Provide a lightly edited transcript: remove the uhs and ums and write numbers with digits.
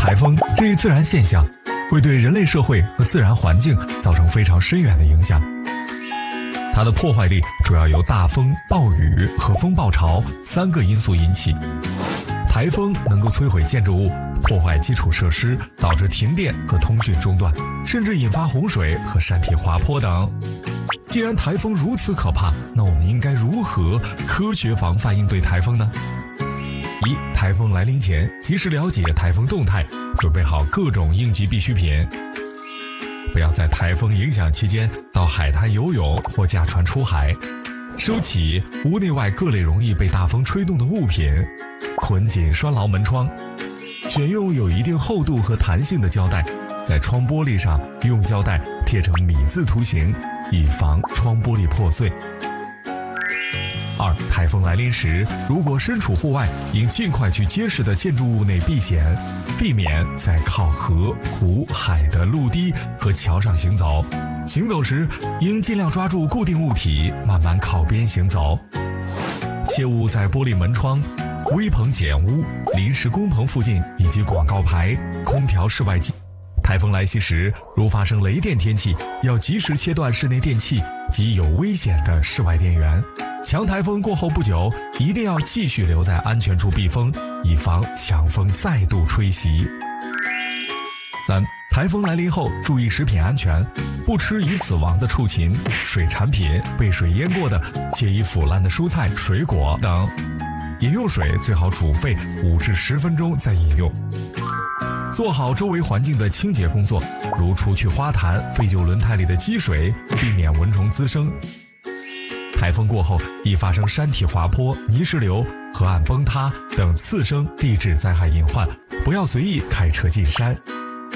台风这一自然现象会对人类社会和自然环境造成非常深远的影响。它的破坏力主要由大风、暴雨和风暴潮3个因素引起。台风能够摧毁建筑物，破坏基础设施，导致停电和通讯中断，甚至引发洪水和山体滑坡等。既然台风如此可怕，那我们应该如何科学防范应对台风呢？一、台风来临前及时了解台风动态，准备好各种应急必需品。不要在台风影响期间到海滩游泳或驾船出海。收起屋内外各类容易被大风吹动的物品，捆紧拴牢门窗。选用有一定厚度和弹性的胶带，在窗玻璃上用胶带贴成米字图形，以防窗玻璃破碎。2、台风来临时，如果身处户外，应尽快去结实的建筑物内避险，避免在靠河、湖、海的陆地和桥上行走。行走时，应尽量抓住固定物体，慢慢靠边行走。切勿在玻璃门窗、危棚简屋、临时工棚附近以及广告牌、空调室外机。台风来袭时，如发生雷电天气，要及时切断室内电器及有危险的室外电源。强台风过后不久，一定要继续留在安全处避风，以防强风再度吹袭。3、台风来临后，注意食品安全，不吃已死亡的畜禽、水产品、被水淹过的且已腐烂的蔬菜、水果等。饮用水最好煮沸5至10分钟再饮用。做好周围环境的清洁工作，如除去花坛、废旧轮胎里的积水，避免蚊虫滋生。台风过后易发生山体滑坡、泥石流、河岸崩塌等次生地质灾害隐患，不要随意开车进山。